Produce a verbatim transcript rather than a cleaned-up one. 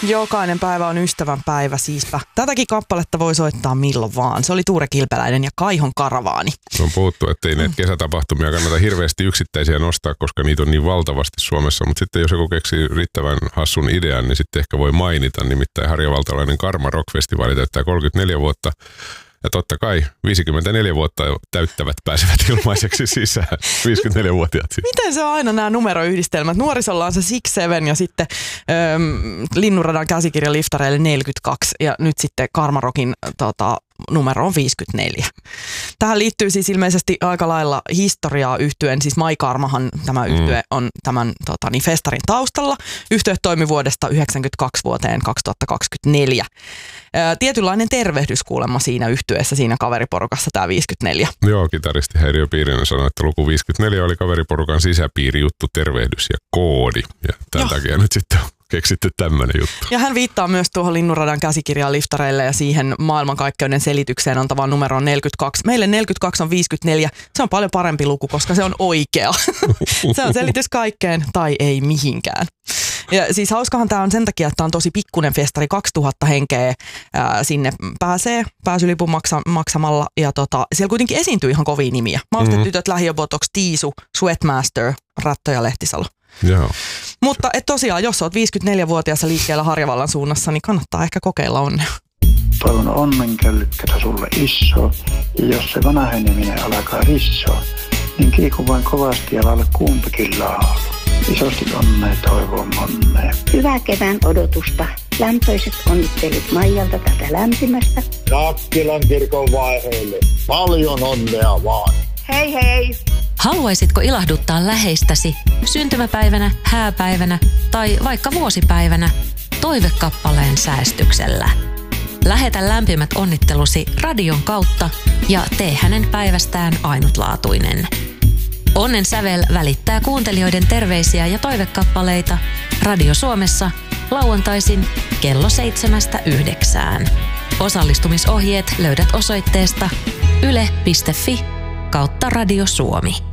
Jokainen päivä on ystävän päivä, siispä tätäkin kappaletta voi soittaa milloin vaan. Se oli Tuure Kilpeläinen ja Kaihon Karavaani. On puhuttu, että ei näitä kesätapahtumia kannata hirveästi yksittäisiä nostaa, koska niitä on niin valtavasti Suomessa. Mutta sitten jos joku keksii riittävän hassun idean, niin sitten ehkä voi mainita. Nimittäin harjavaltalainen Karma Rock-festivaali täyttää kolmekymmentäneljä vuotta. Ja totta kai viisikymmentäneljä vuotta täyttävät pääsevät ilmaiseksi sisään, viisikymmentäneljävuotiaat. Miten se on aina nämä numeroyhdistelmät? Nuorisolla on se Six Seven ja sitten ähm, Linnunradan käsikirja liftareille neljäkymmentäkaksi ja nyt sitten Karma Rockin tota, numero on viisikymmentäneljä. Tähän liittyy siis ilmeisesti aika lailla historiaa yhtyen, siis Mai Karmahan tämä yhtye mm. on tämän tota, niin festarin taustalla. Yhtye toimi vuodesta yhdeksänkymmentäkaksi vuoteen kaksituhattakaksikymmentäneljä. Ää, tietynlainen tervehdys kuulemma siinä yhtyeessä, siinä kaveriporukassa tämä viisikymmentäneljä. Joo, kitaristi Häiriö Piirinen sanoi, että luku viisikymmentäneljä oli kaveriporukan sisäpiirijuttu, tervehdys ja koodi. Ja tämän Joo. takia nyt sitten on keksitty tämmöinen juttu. Ja hän viittaa myös tuohon Linnunradan käsikirjaan liftareille ja siihen maailmankaikkeuden selitykseen antavaan numeroon neljäkymmentäkaksi. Meille neljäkymmentäkaksi on viisikymmentäneljä. Se on paljon parempi luku, koska se on oikea. Se on selitys kaikkeen tai ei mihinkään. Ja siis hauskahan tämä on sen takia, että tämä on tosi pikkuinen festari, kaksituhatta henkeä ää, sinne pääsee pääsylipun maksa, maksamalla ja tota, siellä kuitenkin esiintyy ihan kovia nimiä. Maustetytöt, mm-hmm. Lähiöbotox, Tiisu, Sweatmaster, Ratto ja Lehtisalo. Joo. Mutta et tosiaan, jos olet viisikymmentäneljävuotiaassa liikkeellä Harjavallan suunnassa, niin kannattaa ehkä kokeilla onnea. Toivon onnenköllykkätä sulle iso, ja jos se vanheneminen alkaa rissoa, niin kiiku vain kovasti ja laula kumpikin laulu. Isosti onnea toivon monnea. Hyvää kevään odotusta. Lämpöiset onnittelut Maijalta tätä lämpimästä. Nakkilan kirkon vaiheille. Paljon onnea vaan. Hei hei! Haluaisitko ilahduttaa läheistäsi syntymäpäivänä, hääpäivänä tai vaikka vuosipäivänä toivekappaleen säästyksellä? Lähetä lämpimät onnittelusi radion kautta ja tee hänen päivästään ainutlaatuinen. Onnen sävel välittää kuuntelijoiden terveisiä ja toivekappaleita Radio Suomessa lauantaisin kello seitsemästä yhdeksään. Osallistumisohjeet löydät osoitteesta yle piste fi kautta Radio Suomi.